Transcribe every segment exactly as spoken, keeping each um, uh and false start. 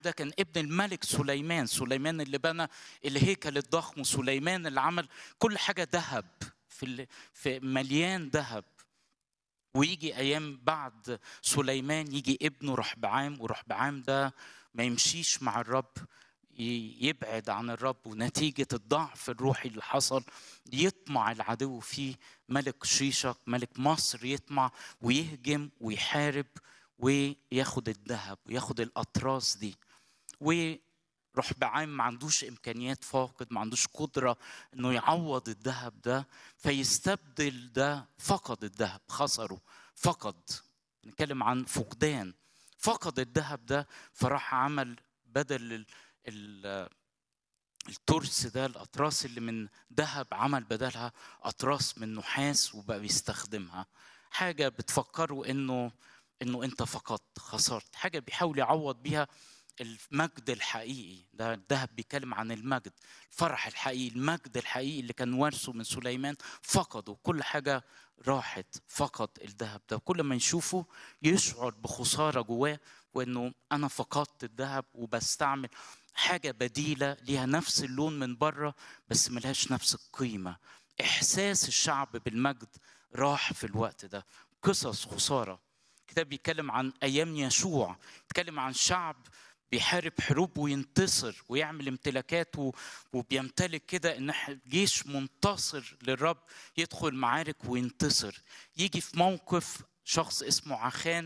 ده كان ابن الملك سليمان، سليمان اللي بنى الهيكل الضخم، وسليمان اللي عمل كل حاجة ذهب، في ال- في مليان ذهب. ويجي ايام بعد سليمان يجي ابنه رحبعام، ورحبعام ده ما يمشيش مع الرب، ي- يبعد عن الرب، ونتيجة الضعف الروحي اللي حصل يطمع العدو فيه. ملك شيشك ملك مصر يطمع ويهجم ويحارب وياخد الذهب وياخد الأطراس دي. ورحبعام ما عندوش إمكانيات، فاقد، ما عندوش قدرة إنه يعوض الذهب ده، فيستبدل ده. فقد الذهب، خسره، فقد، نتكلم عن فقدان، فقد الذهب ده. فراح عمل بدل ال ال الترس ده، الأطراس اللي من ذهب، عمل بدلها أطراس من نحاس وبقى بيستخدمها. حاجة بتفكروا إنه إنه أنت فقدت، خسرت حاجة، بيحاول يعوض بيها المجد الحقيقي. ده الذهب بيتكلم عن المجد، الفرح الحقيقي، المجد الحقيقي اللي كان وارثه من سليمان. فقده، كل حاجة راحت، فقد الذهب ده. كل ما يشوفه يشعر بخسارة جواه، وإنه أنا فقدت الذهب وبستعمل حاجة بديلة ليها نفس اللون من بره بس ملهاش نفس القيمة. إحساس الشعب بالمجد راح في الوقت ده. قصص خسارة. الكتاب بيتكلم عن أيام يشوع، بيتكلم عن شعب بيحارب حروب وينتصر ويعمل امتلاكات وبيمتلك كده، ان جيش منتصر للرب يدخل معارك وينتصر. يجي في موقف شخص اسمه عخان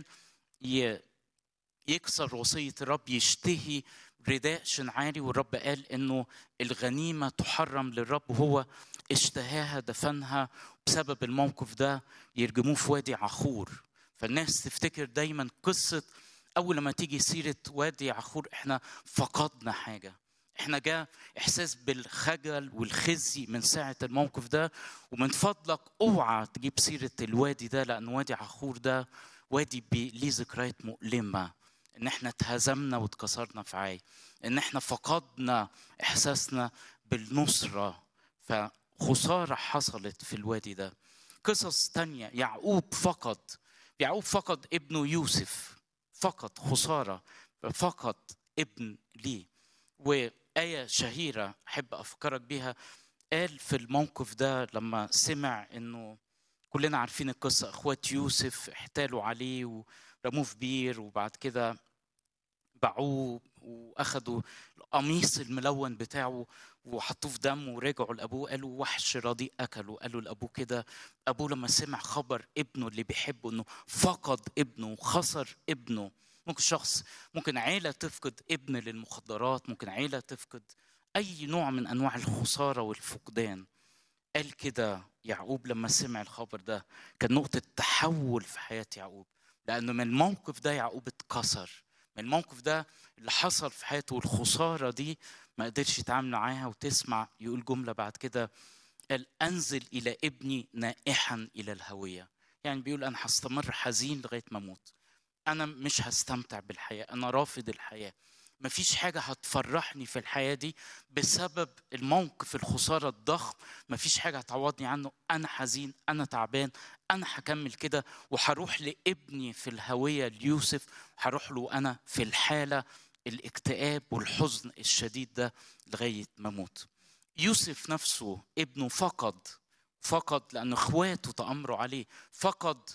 يكسر وصية الرب، يشتهي رداء شنعاري، والرب قال انه الغنيمة تحرم للرب، وهو اشتهاها دفنها. بسبب الموقف ده يرجموه في وادي عخور. فالناس تفتكر دايما قصة أول ما تيجي سيرة وادي عخور احنا فقدنا حاجة، احنا جاء إحساس بالخجل والخزي من ساعة الموقف ده. ومن فضلك اوعى تجيب سيرة الوادي ده، لأن وادي عخور ده وادي ليه ذكريات مؤلمة، ان احنا اتهزمنا واتكسرنا في عاي، ان احنا فقدنا احساسنا بالنصرة. فخسارة حصلت في الوادي ده. قصص تانية، يعقوب فقد يعقوب فقد ابنه يوسف، فقد، خسارة، فقد ابن ليه. وآية شهيرة أحب أفكرك بيها، قال في الموقف ده لما سمع إنه، كلنا عارفين القصة، أخوات يوسف احتالوا عليه ورموه في بير، وبعد كده باعوه واخدوا القميص الملون بتاعه وحطوه في دم، ورجعوا لابوه قالوا وحش رديء اكله. قالوا لابوه كده. ابوه لما سمع خبر ابنه اللي بيحبه انه فقد ابنه وخسر ابنه. ممكن شخص، ممكن عيله تفقد ابن للمخدرات، ممكن عيله تفقد اي نوع من انواع الخساره والفقدان. قال كده يعقوب لما سمع الخبر ده، كان نقطة تحول في حياة يعقوب، لأنه من الموقف ده يعقوب اتكسر. من الموقف ده اللي حصل في حياته والخسارة دي ما قدرش يتعامل معاها. وتسمع يقول جملة بعد كده، قال أنزل إلى ابني نائحا إلى الهوية. يعني بيقول أنا هستمر حزين لغاية ما أموت، أنا مش هستمتع بالحياة، أنا رافض الحياة. مفيش حاجة هتفرحني في الحياة دي بسبب الموقف الخسارة الضخم. مفيش حاجة هتعوضني عنه. أنا حزين، أنا تعبان، أنا هكمل كده وهروح لابني في الهوية ليوسف، هروح له أنا في الحالة الاكتئاب والحزن الشديد ده لغاية ما أموت. يوسف نفسه ابنه فقد فقد لأن إخواته تأمروا عليه، فقد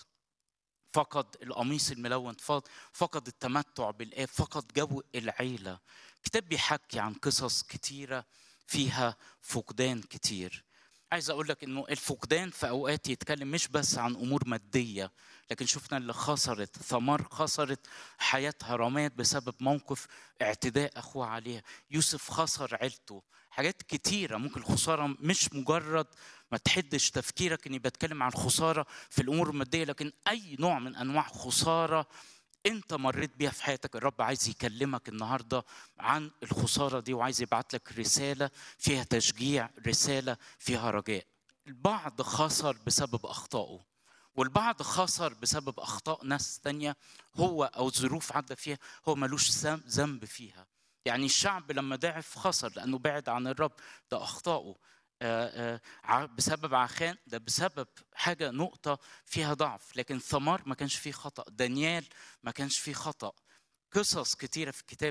فقد القميص الملون، فقد التمتع بالآب، فقد جو العيلة. الكتاب بيحكي عن قصص كتيرة فيها فقدان كتير. عايز أقول لك إنه الفقدان في أوقات يتكلم مش بس عن أمور مادية، لكن شفنا اللي خسرت ثمر، خسرت حياتها، رمات بسبب موقف اعتداء أخوها عليها. يوسف خسر عيلته، حاجات كتيرة. ممكن الخسارة مش مجرد ما تحدش تفكيرك اني بتكلم عن خساره في الامور الماديه، لكن اي نوع من انواع خساره انت مريت بيها في حياتك. الرب عايز يكلمك النهارده عن الخساره دي، وعايز يبعت لك رساله فيها تشجيع، رساله فيها رجاء. البعض خسر بسبب اخطائه، والبعض خسر بسبب اخطاء ناس تانية هو او ظروف عدى فيها هو ملوش ذنب فيها. يعني الشعب لما ضعف خسر لانه بعد عن الرب، ده اخطائه. آآ آآ بسبب عخان، ده بسبب حاجة نقطة فيها ضعف. لكن ثمار ما كانش فيه خطأ، دانيال ما كانش فيه خطأ. قصص كتيرة في الكتاب